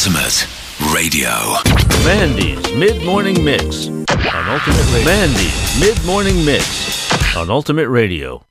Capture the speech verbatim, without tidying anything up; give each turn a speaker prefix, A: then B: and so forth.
A: Ultimate Radio.
B: Mandy's Mid-Morning Mix on Ultimate Radio. Mandy's Mid-Morning Mix on Ultimate Radio.